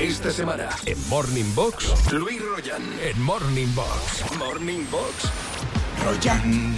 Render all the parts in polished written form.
Esta semana, en Morning Box, Luis Royan. En Morning Box. Morning Box. Royan.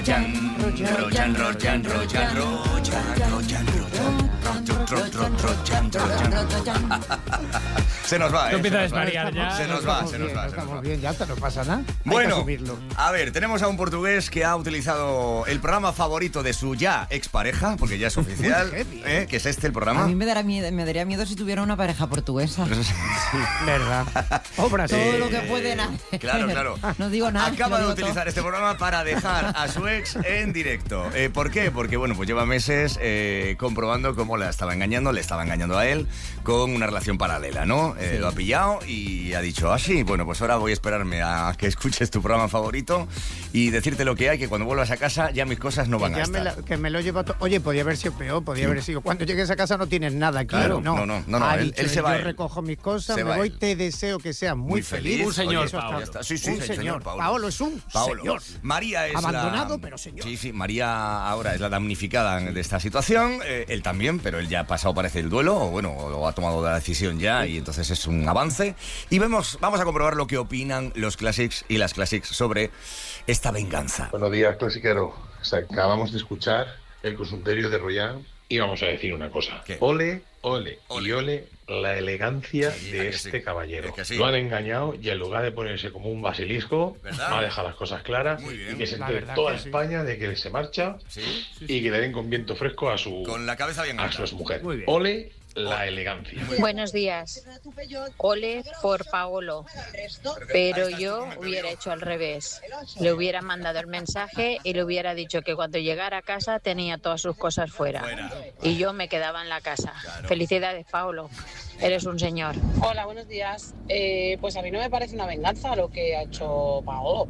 Se nos va, Tú empiezas a desvariar ya. Se nos va. Estamos bien, ya no pasa nada. Bueno, a ver, tenemos a un portugués que ha utilizado el programa favorito de su ya expareja, porque ya es oficial, que es el programa. A mí me daría miedo si tuviera una pareja portuguesa. ¿Verdad? Obras. Todo lo que pueden hacer. Claro. No digo nada. Acaba de digo utilizar todo. este programa para dejar a su ex en directo. ¿Por qué? Porque, bueno, pues lleva meses comprobando cómo le estaba engañando a él con una relación paralela, ¿no? Sí. Lo ha pillado y ha dicho, sí, bueno, pues ahora voy a esperarme a que escuches tu programa favorito y decirte lo que hay, que cuando vuelvas a casa ya mis cosas no van a estar. Que me lo llevo todo. Oye, podía haber sido peor, podía haber sido. Cuando llegues a casa no tienes nada aquí. Claro, no. Él se va. Yo recojo mis cosas, Se me va voy, él. te deseo que seas muy feliz. Un señor, Oye, Paolo. Sí, un señor. Paolo es un señor. María es abandonado, pero señor. Sí, María ahora es la damnificada de esta situación. Él también, pero él ya ha pasado, parece, el duelo, o ha tomado la decisión ya, y entonces es un avance. Y vamos a comprobar lo que opinan los Classics y las Classics sobre esta venganza. Buenos días, clasiquero. Acabamos de escuchar el consultorio de Royan y vamos a decir una cosa. ¿Qué? Ole y ole la elegancia de este caballero. Es que sí. Lo han engañado y en lugar de ponerse como un basilisco, ¿Verdad? no ha dejado las cosas claras. Muy bien. Y que se La entere verdad toda que sí. España de que se marcha Sí, y que le den con viento fresco a su con la cabeza bien alta. exmujer. Muy bien. Ole la elegancia. Buenos días. Ole por Paolo. Pero yo hubiera hecho al revés. Le hubiera mandado el mensaje y le hubiera dicho que cuando llegara a casa tenía todas sus cosas fuera. Y yo me quedaba en la casa. Felicidades, Paolo. Eres un señor. Hola, buenos días. Pues a mí no me parece una venganza lo que ha hecho Paolo.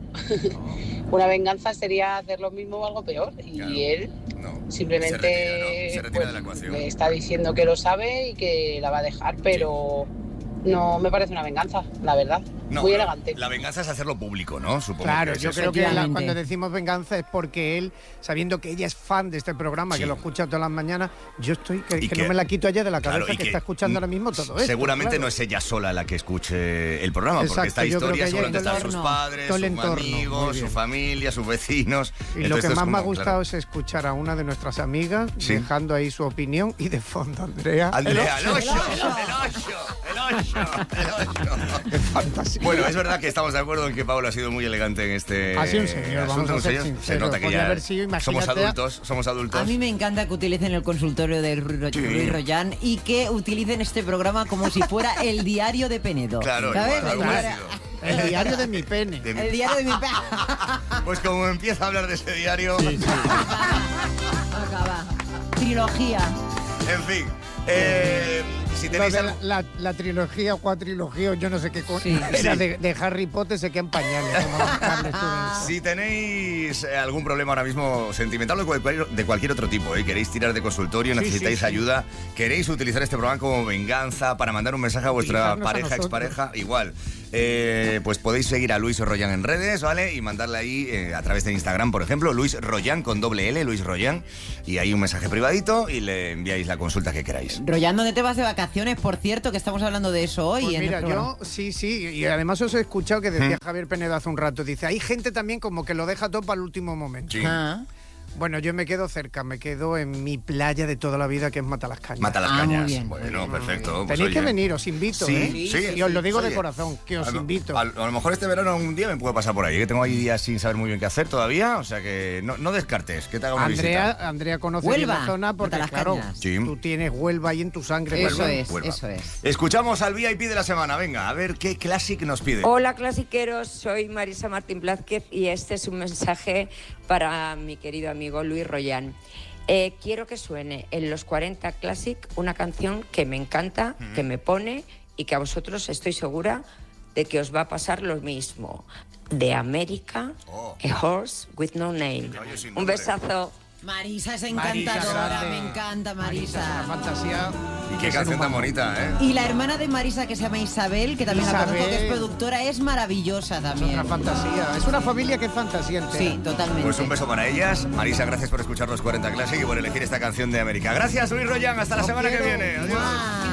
Una venganza sería hacer lo mismo o algo peor. Y Claro. él No. simplemente Se retira pues, de la ecuación. le está diciendo que lo sabe y que la va a dejar, pero no me parece una venganza, la verdad. No, Muy pero elegante. La venganza es hacerlo público, ¿no? Supongo. Claro, que es yo eso. creo que Efectivamente. cuando decimos venganza es porque él, sabiendo que ella es fan de este programa, Sí. que lo escucha todas las mañanas, yo estoy que Y no me la quito allá de la cabeza, Claro, y que está escuchando ahora mismo todo esto. Seguramente claro. no es ella sola la que escuche el programa, porque Exacto, esta yo creo historia que seguramente ella- están todo el sus entorno. padres, Todo el sus entorno, muy amigos, bien. su familia, sus vecinos. Y lo Entonces que esto más es me ha como, gustado claro. es escuchar a una de nuestras amigas Sí. dejando ahí su opinión y de fondo, Andrea. Andrea, el 8. Qué fantasía. Bueno, es verdad que estamos de acuerdo en que Pablo ha sido muy elegante en este Ha sido un señor, vamos a ser Se sinceros. nota que Podría ya haber sido, somos imagínate, adultos. A mí me encanta que utilicen el consultorio de Luis Royan y que utilicen este programa como si fuera el diario de Penedo. Claro, ¿sabes? igual, algo El parecido. diario- El diario de mi pene. El diario de mi Pues como empieza a hablar de ese diario, Acaba. Trilogía. en fin. Si Lo tenéis de algo- la trilogía o cuatrilogía, o yo no sé qué cosa. Sí. Era Sí. de Harry Potter, se quedan pañales. Como los cables, tú ves. Si tenéis algún problema ahora mismo sentimental o de cualquier otro tipo, queréis tirar de consultorio, Sí, necesitáis sí. ayuda, queréis utilizar este programa como venganza para mandar un mensaje a vuestra Utilizarnos a pareja, nosotros. expareja, igual. Pues podéis seguir a Luis Royan en redes, ¿vale? Y mandarle ahí a través de Instagram, por ejemplo, Luis Royan con doble L, Luis Royan, y ahí un mensaje privadito y le enviáis la consulta que queráis. Royan, ¿dónde te vas de vacaciones? Por cierto, que estamos hablando de eso hoy. Pues en mira, el programa. yo sí, y además os he escuchado que decía Javier Penedo hace un rato, dice, hay gente también como que lo deja todo para el último momento. Sí. Ah. Bueno, yo me quedo cerca, me quedo en mi playa de toda la vida, que es Matalascañas. Mata las Ah, muy cañas. bien. Bueno, perfecto. pues, Tenéis que oye. venir, os invito, Sí, ¿eh? sí, Y os lo digo oye, de corazón, que os invito. A lo mejor este verano un día me puedo pasar por ahí, que tengo ahí días sin saber muy bien qué hacer todavía, o sea que no descartes que te haga una visita. Andrea conoce Huelva, bien la zona porque, claro, Matalascañas. Sí. tú tienes Huelva ahí en tu sangre. Eso ¿verdad? es, Huelva. eso es. Escuchamos al VIP de la semana, venga, a ver qué Classic nos pide. Hola clasiqueros, soy Marisa Martín Blázquez y este es un mensaje para mi querido amigo Luis Royan. Quiero que suene en los 40 Classic una canción que me encanta, que me pone y que a vosotros estoy segura de que os va a pasar lo mismo. De América, Oh. A Horse with No Name. Caballo sin Un nombre. besazo. Marisa es Marisa, encantadora, grande. me encanta Es una Marisa. fantasía. Y qué canción tan bonita, ¿eh? Y la hermana de Marisa, que se llama Isabel, que también la conozco, que es Isabel. productora, es maravillosa Es también. una fantasía. Es una familia que es fantasía entera. Sí, totalmente. Pues un beso para ellas. Marisa, gracias por escuchar los 40 Classic y por elegir esta canción de América. Gracias, Luis Royan. Hasta la Os semana que quiero. viene. Adiós. ¡Mua!